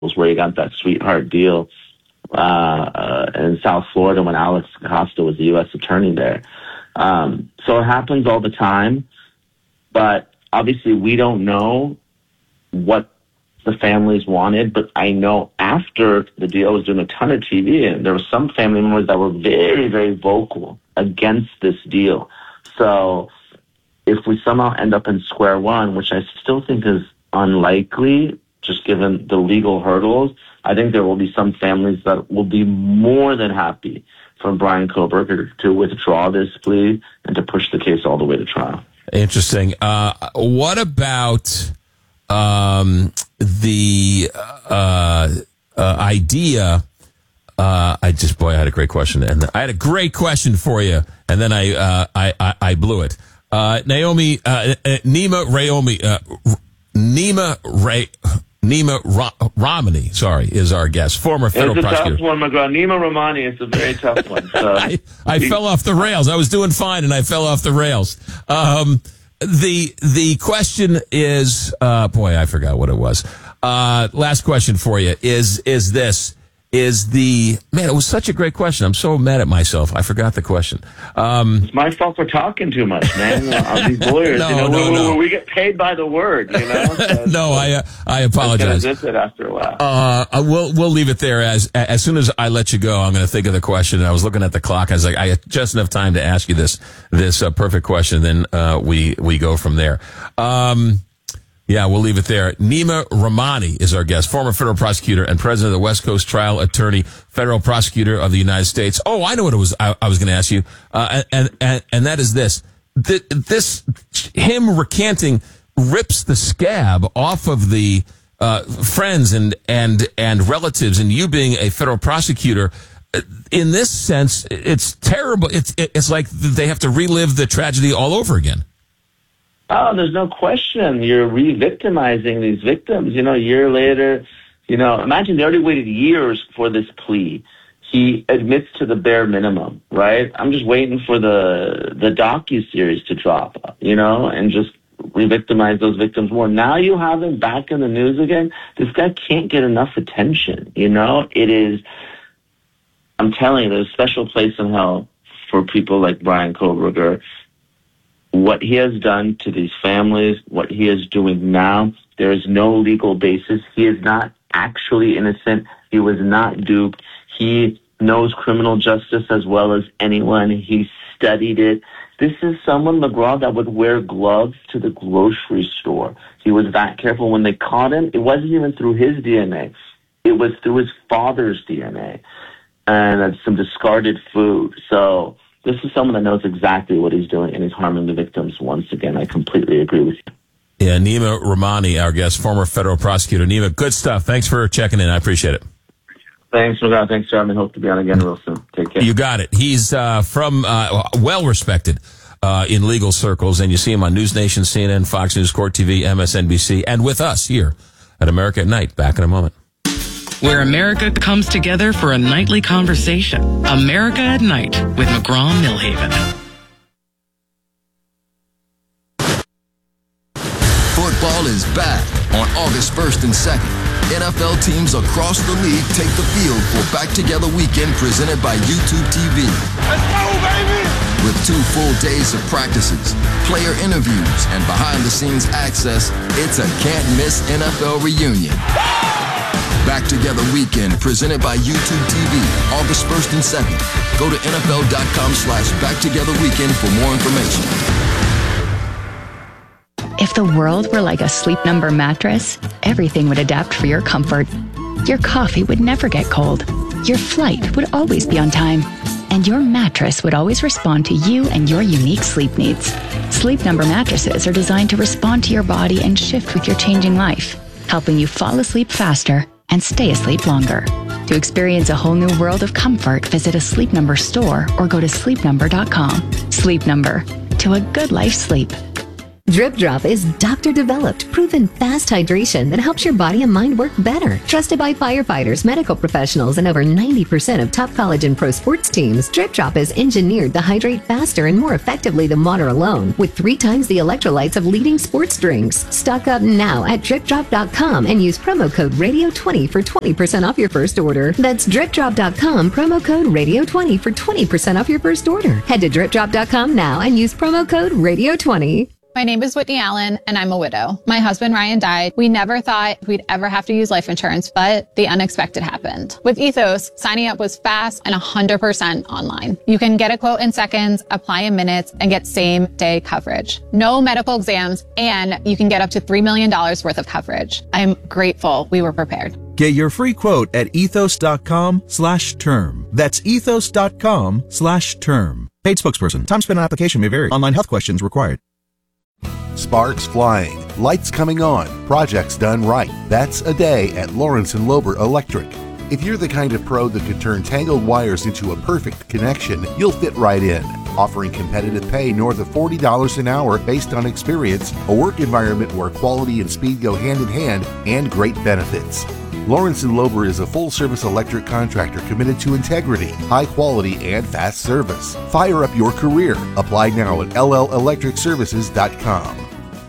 where he got that sweetheart deal in South Florida when Alex Acosta was the U.S. attorney there. So it happens all the time, but obviously we don't know what the families wanted, but I know after the deal, I was doing a ton of TV, and there were some family members that were very, very vocal against this deal. So if we somehow end up in square one, which I still think is unlikely, just given the legal hurdles, I think there will be some families that will be more than happy for Bryan Kohberger to withdraw this plea and to push the case all the way to trial. Interesting. What about the idea? I had a great question, and I had a great question for you, and then I blew it. Nima Romani, is our guest, former federal prosecutor. It's a tough one, McGraw. Nima Romani is a very tough one. So. I fell off the rails. I was doing fine, and I fell off the rails. The question is, I forgot what it was. Last question for you is this. It was such a great question. I'm so mad at myself. I forgot the question. It's my fault for talking too much, man. These lawyers, no. We get paid by the word, So no, I apologize. It after a while. We'll leave it there. As soon as I let you go, I'm going to think of the question. And I was looking at the clock. I was like, I had just enough time to ask you this perfect question. Then we go from there. Yeah, we'll leave it there. Nima Romani is our guest, former federal prosecutor and president of the West Coast Trial Attorney, federal prosecutor of the United States. Oh, I know what it was. I was going to ask you, and that is this: him recanting rips the scab off of the friends and relatives, and you being a federal prosecutor. In this sense, it's terrible. It's like they have to relive the tragedy all over again. Oh, there's no question. You're re-victimizing these victims. A year later, imagine they already waited years for this plea. He admits to the bare minimum, right? I'm just waiting for the docuseries to drop, and just re-victimize those victims more. Now you have him back in the news again. This guy can't get enough attention, It is, I'm telling you, there's a special place in hell for people like Bryan Kohberger. What he has done to these families, what he is doing now, there is no legal basis. He is not actually innocent. He was not duped. He knows criminal justice as well as anyone. He studied it. This is someone, McGraw, that would wear gloves to the grocery store. He was that careful. When they caught him, it wasn't even through his DNA. It was through his father's DNA and some discarded food. So this is someone that knows exactly what he's doing, and he's harming the victims once again. I completely agree with you. Yeah, Nima Romani, our guest, former federal prosecutor. Nima, good stuff. Thanks for checking in. I appreciate it. Thanks, McGraw. Thanks, Jeremy. Hope to be on again real soon. Take care. You got it. He's well-respected in legal circles, and you see him on News Nation, CNN, Fox News, Court TV, MSNBC, and with us here at America at Night. Back in a moment. Where America comes together for a nightly conversation. America at Night with McGraw-Milhaven. Football is back on August 1st and 2nd. NFL teams across the league take the field for Back Together Weekend presented by YouTube TV. Let's go, baby! With 2 full days of practices, player interviews, and behind-the-scenes access, it's a can't-miss NFL reunion. Back Together Weekend, presented by YouTube TV, August 1st and 2nd. Go to NFL.com/BackTogetherWeekend for more information. If the world were like a Sleep Number mattress, everything would adapt for your comfort. Your coffee would never get cold. Your flight would always be on time. And your mattress would always respond to you and your unique sleep needs. Sleep Number mattresses are designed to respond to your body and shift with your changing life, helping you fall asleep faster and stay asleep longer. To experience a whole new world of comfort, visit a Sleep Number store or go to sleepnumber.com. Sleep Number, to a good life sleep. Drip Drop is doctor-developed, proven fast hydration that helps your body and mind work better. Trusted by firefighters, medical professionals, and over 90% of top college and pro sports teams, Drip Drop is engineered to hydrate faster and more effectively than water alone, with 3 times the electrolytes of leading sports drinks. Stock up now at dripdrop.com and use promo code Radio20 for 20% off your first order. That's dripdrop.com, promo code Radio20 for 20% off your first order. Head to dripdrop.com now and use promo code Radio20. My name is Whitney Allen, and I'm a widow. My husband, Ryan, died. We never thought we'd ever have to use life insurance, but the unexpected happened. With Ethos, signing up was fast and 100% online. You can get a quote in seconds, apply in minutes, and get same-day coverage. No medical exams, and you can get up to $3 million worth of coverage. I'm grateful we were prepared. Get your free quote at ethos.com/term. That's ethos.com/term. Paid spokesperson. Time spent on application may vary. Online health questions required. Sparks flying, lights coming on, projects done right. That's a day at Lawrence & Lober Electric. If you're the kind of pro that could turn tangled wires into a perfect connection, you'll fit right in. Offering competitive pay north of $40 an hour based on experience, a work environment where quality and speed go hand in hand, and great benefits. Lawrence & Lober is a full-service electric contractor committed to integrity, high quality, and fast service. Fire up your career. Apply now at LLElectricServices.com.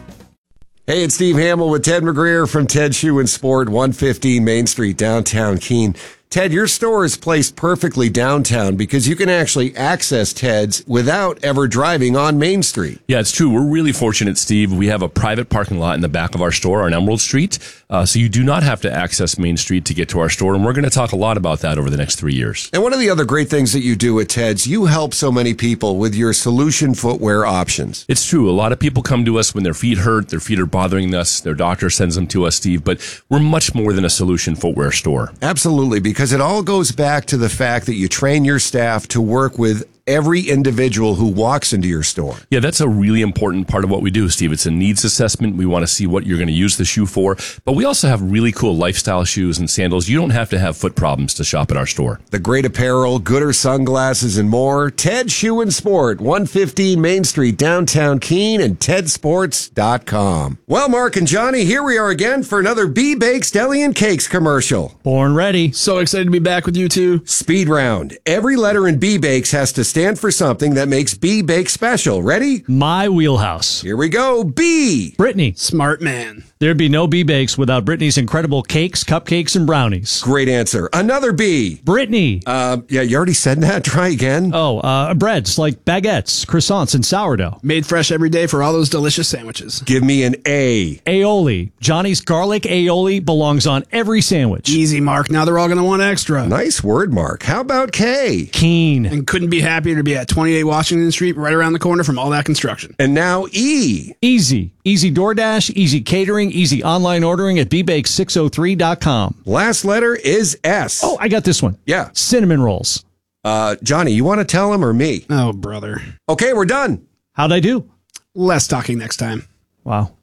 Hey, it's Steve Hamill with Ted McGreer from Ted Shoe and Sport, 115 Main Street, downtown Keene. Ted, your store is placed perfectly downtown because you can actually access Ted's without ever driving on Main Street. Yeah, it's true. We're really fortunate, Steve. We have a private parking lot in the back of our store on Emerald Street, so you do not have to access Main Street to get to our store, and we're going to talk a lot about that over the next 3 years. And one of the other great things that you do at Ted's, you help so many people with your solution footwear options. It's true. A lot of people come to us when their feet hurt, their feet are bothering us, their doctor sends them to us, Steve, but we're much more than a solution footwear store. Absolutely, because it all goes back to the fact that you train your staff to work with every individual who walks into your store. Yeah, that's a really important part of what we do, Steve. It's a needs assessment. We want to see what you're going to use the shoe for, but we also have really cool lifestyle shoes and sandals. You don't have to have foot problems to shop at our store. The great apparel, gooder sunglasses, and more. Ted Shoe and Sport, 115 Main Street, downtown Keene, and tedsports.com. Well, Mark and Johnny, here we are again for another B-Bakes Deli and Cakes commercial. Born ready. So excited to be back with you two. Speed round. Every letter in B-Bakes has to stand for something that makes B-Bakes special. Ready? My wheelhouse. Here we go. B. Brittany. Smart man. There'd be no B-Bakes without Brittany's incredible cakes, cupcakes, and brownies. Great answer. Another B. Brittany. Yeah, you already said that. Try again. Breads like baguettes, croissants, and sourdough. Made fresh every day for all those delicious sandwiches. Give me an A. Aioli. Johnny's garlic aioli belongs on every sandwich. Easy, Mark. Now they're all going to want extra. Nice word, Mark. How about K? Keen. And couldn't be happier to be at 28 Washington Street, right around the corner from All That Construction. And now E. Easy. Easy DoorDash, easy catering, easy online ordering at bbakes603.com. Last letter is S. Oh, I got this one. Yeah. Cinnamon rolls. Johnny, you want to tell him or me? Oh, brother. Okay, we're done. How'd I do? Less talking next time. Wow.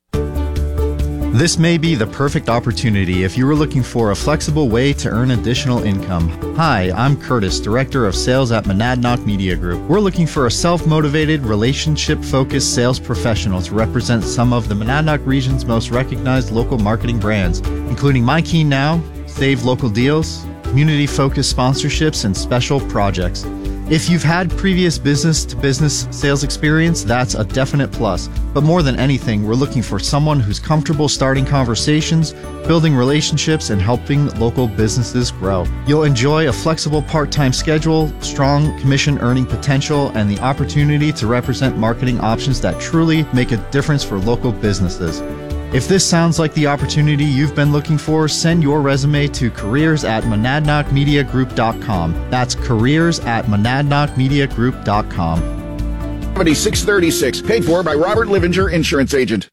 This may be the perfect opportunity if you were looking for a flexible way to earn additional income. Hi, I'm Curtis, Director of Sales at Monadnock Media Group. We're looking for a self-motivated, relationship-focused sales professional to represent some of the Monadnock region's most recognized local marketing brands, including My Key Now, Save Local Deals, community-focused sponsorships, and special projects. If you've had previous business-to-business sales experience, that's a definite plus. But more than anything, we're looking for someone who's comfortable starting conversations, building relationships, and helping local businesses grow. You'll enjoy a flexible part-time schedule, strong commission earning potential, and the opportunity to represent marketing options that truly make a difference for local businesses. If this sounds like the opportunity you've been looking for, send your resume to careers@monadnockmediagroup.com. That's careers@monadnockmediagroup.com. 7636, paid for by Robert Livinger, insurance agent.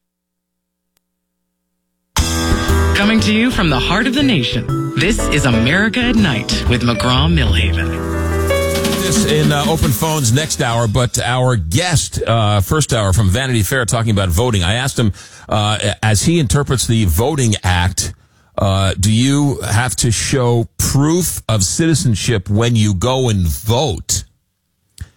Coming to you from the heart of the nation, this is America at Night with McGraw-Millhaven. This in open phones next hour, but our guest, first hour from Vanity Fair, talking about voting. I asked him, as he interprets the Voting Act, do you have to show proof of citizenship when you go and vote?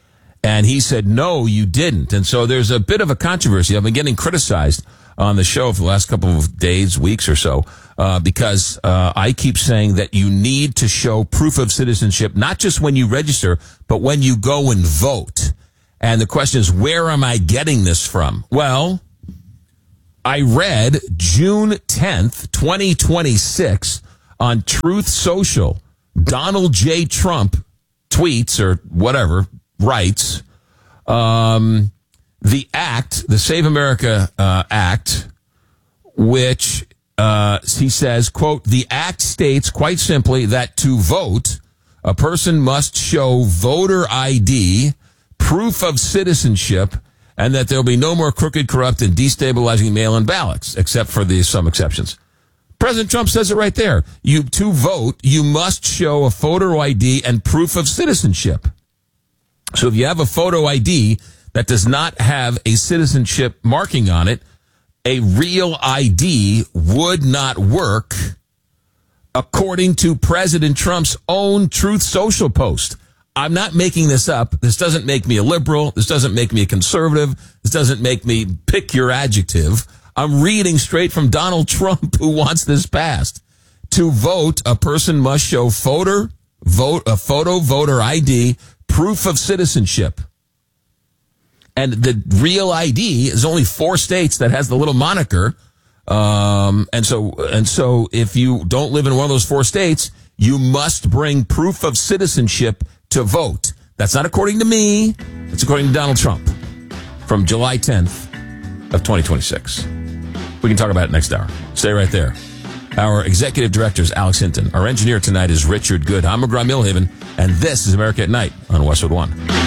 And he said, no, you didn't. And so there's a bit of a controversy. I've been getting criticized on the show for the last couple of days, weeks or so, because I keep saying that you need to show proof of citizenship, not just when you register, but when you go and vote. And the question is, where am I getting this from? Well, I read June 10th, 2026 on Truth Social. Donald J. Trump tweets or whatever, writes, the act, the Save America Act, which he says, quote, the act states quite simply that to vote, a person must show voter ID, proof of citizenship, and that there will be no more crooked, corrupt, and destabilizing mail-in ballots, except for some exceptions. President Trump says it right there. To vote, you must show a photo ID and proof of citizenship. So if you have a photo ID that does not have a citizenship marking on it, a real ID would not work, according to President Trump's own Truth Social post. I'm not making this up. This doesn't make me a liberal. This doesn't make me a conservative. This doesn't make me pick your adjective. I'm reading straight from Donald Trump, who wants this passed. To vote, a person must show photo voter ID, proof of citizenship. And the real ID is only 4 states that has the little moniker. And so if you don't live in one of those 4 states, you must bring proof of citizenship to vote. That's not according to me. It's according to Donald Trump from July 10th of 2026. We can talk about it next hour. Stay right there. Our executive director is Alex Hinton. Our engineer tonight is Richard Good. I'm McGraw Millhaven, and this is America at Night on Westwood One.